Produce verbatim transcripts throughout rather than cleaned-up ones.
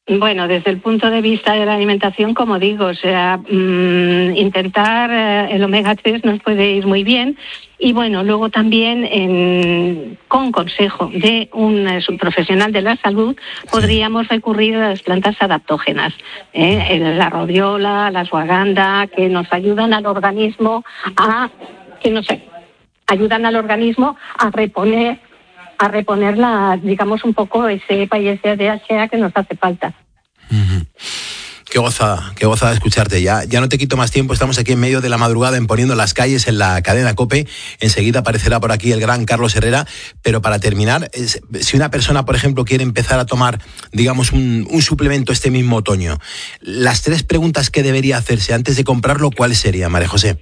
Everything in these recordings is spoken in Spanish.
Bueno, desde el punto de vista de la alimentación, como digo, o sea, mmm, intentar eh, el omega tres nos puede ir muy bien. Y bueno, luego también en, con consejo de un eh, profesional de la salud podríamos recurrir a las plantas adaptógenas, ¿eh? La rodiola, la ashwagandha, que nos ayudan al organismo a, que nos ayudan al organismo a reponer a reponer la, digamos, un poco ese EPA y ese D H A que nos hace falta. Uh-huh. Qué gozada, qué gozada escucharte. Ya, ya no te quito más tiempo, estamos aquí en medio de la madrugada en Poniendo las Calles en la cadena COPE. Enseguida aparecerá por aquí el gran Carlos Herrera. Pero para terminar, es, si una persona, por ejemplo, quiere empezar a tomar, digamos, un, un suplemento este mismo otoño, las tres preguntas que debería hacerse antes de comprarlo, ¿cuáles serían, María José?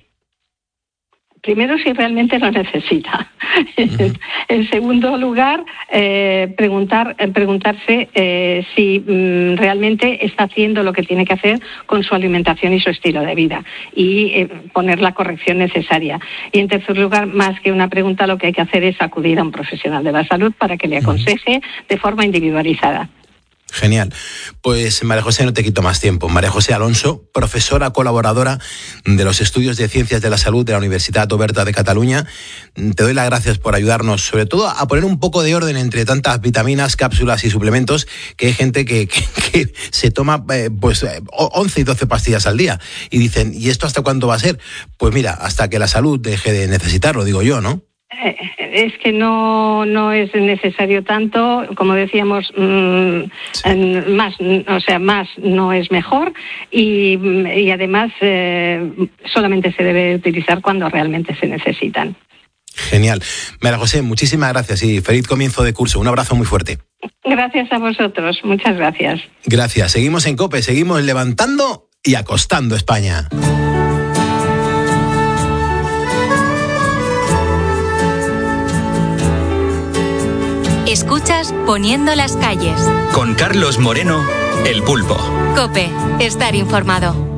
Primero, si realmente lo necesita. Uh-huh. En segundo lugar, eh, preguntar, eh, preguntarse eh, si mm, realmente está haciendo lo que tiene que hacer con su alimentación y su estilo de vida y eh, poner la corrección necesaria. Y en tercer lugar, más que una pregunta, lo que hay que hacer es acudir a un profesional de la salud para que le aconseje uh-huh. de forma individualizada. Genial. Pues María José, no te quito más tiempo. María José Alonso, profesora colaboradora de los Estudios de Ciencias de la Salud de la Universitat Oberta de Cataluña. Te doy las gracias por ayudarnos, sobre todo a poner un poco de orden entre tantas vitaminas, cápsulas y suplementos, que hay gente que, que, que se toma eh, pues once y doce pastillas al día y dicen, ¿y esto hasta cuándo va a ser? Pues mira, hasta que la salud deje de necesitarlo, digo yo, ¿no? Es que no no es necesario tanto, como decíamos, mmm, sí. más, o sea, más no es mejor y, y además eh, solamente se debe utilizar cuando realmente se necesitan. Genial. María José, muchísimas gracias y feliz comienzo de curso. Un abrazo muy fuerte. Gracias a vosotros, muchas gracias. Gracias. Seguimos en COPE, seguimos levantando y acostando España. Escuchas Poniendo las Calles. Con Carlos Moreno, El Pulpo. COPE, estar informado.